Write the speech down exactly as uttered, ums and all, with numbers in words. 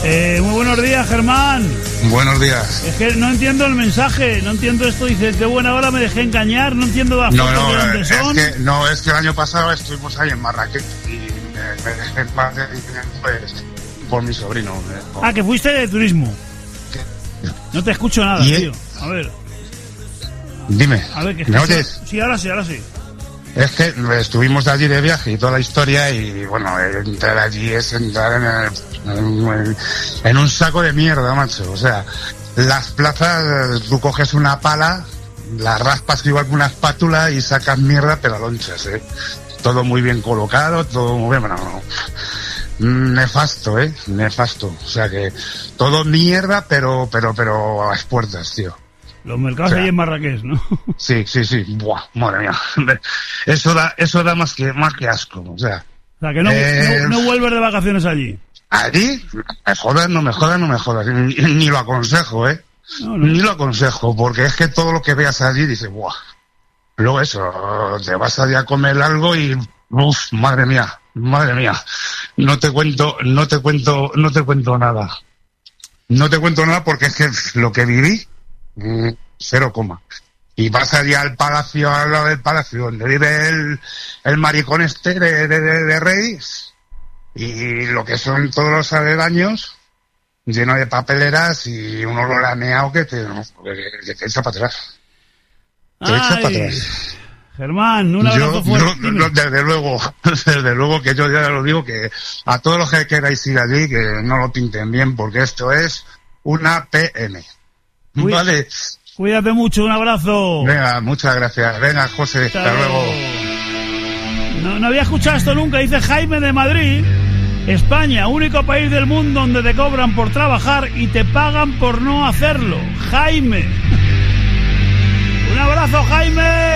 Eh, muy buenos días, Germán. Buenos días. Es que no entiendo el mensaje, no entiendo esto. Dice, qué buena hora, me dejé engañar, no entiendo las no, fotos no, de dónde es son. Que, no, es que el año pasado estuvimos ahí en Marrakech y me, me dejé más de pues, por mi sobrino. Eh, por... Ah, que fuiste de turismo. ¿Qué? No te escucho nada, ¿Y tío. A ver. Dime, A ver, ¿qué ¿me oyes? Sí, ahora sí, ahora sí. Es que estuvimos allí de viaje y toda la historia y bueno, entrar allí es entrar en, el, en, en un saco de mierda, macho. O sea, las plazas, tú coges una pala, la raspas igual que una espátula y sacas mierda pero a lonchas, ¿eh? Todo muy bien colocado, todo muy bien, bueno, no. Nefasto, ¿eh? Nefasto. O sea que todo mierda pero, pero, pero a las puertas, tío. Los mercados, o sea, ahí en Marrakech, ¿no? Sí, sí, sí. Buah, madre mía. Eso da, eso da más que, más que asco. O sea, o sea que no, eh, no, no vuelves de vacaciones allí. ¿Allí? Me jodas, no me jodas, no me jodas. Ni, ni lo aconsejo, ¿eh? No, no. Ni lo aconsejo, porque es que todo lo que veas allí dices, buah. Luego eso, te vas allí a comer algo y, uff, madre mía, madre mía. No te cuento, no te cuento, no te cuento nada. No te cuento nada porque es que lo que viví, cero coma. Y vas allá al palacio, al lado del palacio donde vive el, el maricón este de, de, de, de Reyes, y lo que son todos los aledaños lleno de papeleras y un olor a meao que te, que, que te echa para atrás. Te echa para atrás. Germán, un abrazo yo, fuerte. No, no, desde luego, desde luego que yo ya lo digo, que a todos los que queráis ir allí, que no lo pinten bien, porque esto es una P M. Cuí- Vale. Cuídate mucho, un abrazo. Venga, muchas gracias. Venga, José, hasta, hasta luego. No, no había escuchado esto nunca. Dice Jaime de Madrid. España, único país del mundo donde te cobran por trabajar y te pagan por no hacerlo. Jaime. Un abrazo, Jaime.